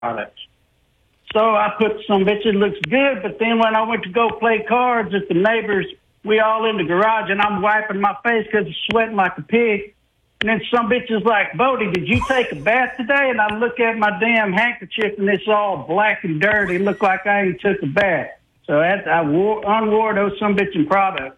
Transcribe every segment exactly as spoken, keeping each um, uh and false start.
products. So I put some bitch, it looks good, but then when I went to go play cards at the neighbors, we all in the garage, and I'm wiping my face because I'm sweating like a pig. And then some bitch is like, Bodie, did you take a bath today? And I look at my damn handkerchief, and it's all black and dirty. It looked like I ain't took a bath. So that, I wore, unwore those some bitchin' products.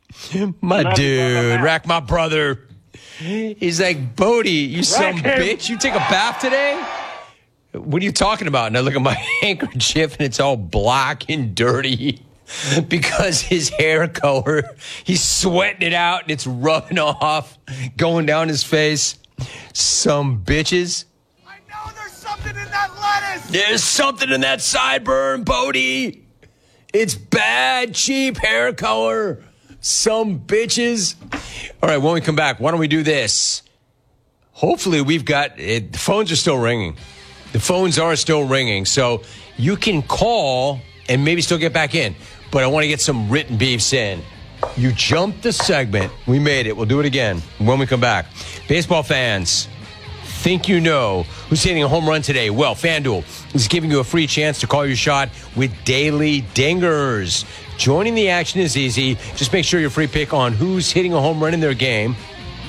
My Love dude, Rack, my brother. He's like, Bodie, you some bitch. You take a bath today? What are you talking about? And I look at my handkerchief, and it's all black and dirty because his hair color, he's sweating it out, and it's rubbing off, going down his face. Some bitches. I know there's something in that lettuce. There's something in that sideburn, Bodie. It's bad, cheap hair color. Some bitches. All right, when we come back, why don't we do this? Hopefully we've got it. The phones are still ringing. The phones are still ringing, so you can call and maybe still get back in. But I want to get some written beefs in. You jumped the segment. We made it. We'll do it again when we come back. Baseball fans, think you know who's hitting a home run today? Well, FanDuel is giving you a free chance to call your shot with Daily Dingers. Joining the action is easy. Just make sure your free pick on who's hitting a home run in their game.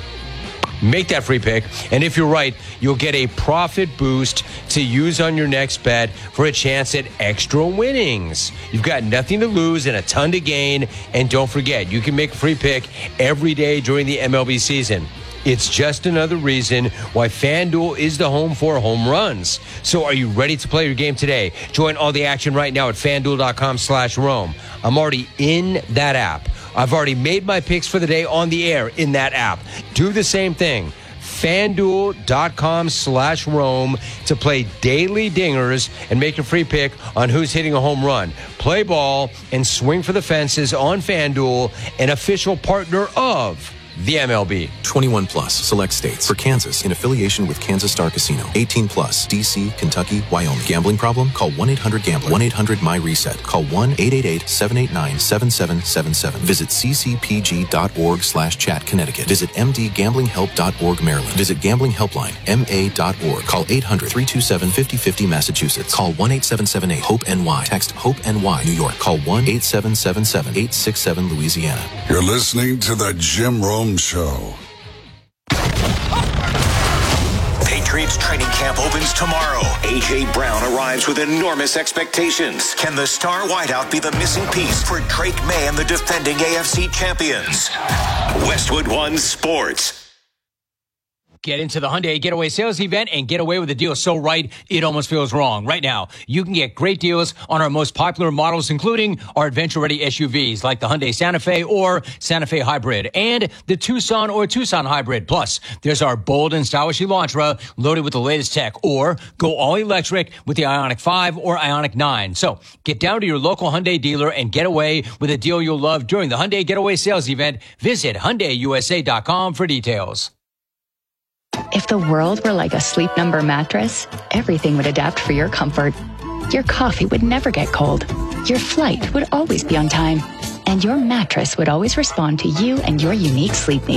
Make that free pick, and if you're right, you'll get a profit boost to use on your next bet for a chance at extra winnings. You've got nothing to lose and a ton to gain, and don't forget, you can make a free pick every day during the M L B season. It's just another reason why FanDuel is the home for home runs. So are you ready to play your game today? Join all the action right now at FanDuel.com slash Rome. I'm already in that app. I've already made my picks for the day on the air in that app. Do the same thing. FanDuel.com slash Rome to play Daily Dingers and make a free pick on who's hitting a home run. Play ball and swing for the fences on FanDuel, an official partner of the M L B. twenty-one plus, select states. For Kansas, in affiliation with Kansas Star Casino. eighteen plus, D C, Kentucky, Wyoming. Gambling problem? Call one eight hundred gambler. one eight hundred my reset. Call one eight eight eight, seven eight nine, seven seven seven seven. Visit ccpg.org slash chat Connecticut. Visit mdgamblinghelp.org Maryland. Visit Gambling Helpline, M A dot org. Call eight hundred, three two seven, five oh five oh Massachusetts. Call one eight seven seven eight, hope N Y. Text HOPE-NY, New York. Call one eight seven seven seven, eight six seven Louisiana. You're listening to the Jim Rome Show. Patriots training camp opens tomorrow. A J. Brown arrives with enormous expectations. Can the star wideout be the missing piece for Drake May and the defending A F C champions? Westwood One Sports. Get into the Hyundai Getaway Sales Event and get away with a deal so right, it almost feels wrong. Right now, you can get great deals on our most popular models, including our adventure-ready S U Vs like the Hyundai Santa Fe or Santa Fe Hybrid and the Tucson or Tucson Hybrid. Plus, there's our bold and stylish Elantra loaded with the latest tech, or go all electric with the Ioniq five or Ioniq nine. So get down to your local Hyundai dealer and get away with a deal you'll love during the Hyundai Getaway Sales Event. Visit Hyundai U S A dot com for details. If the world were like a Sleep Number mattress, everything would adapt for your comfort. Your coffee would never get cold. Your flight would always be on time. And your mattress would always respond to you and your unique sleep needs.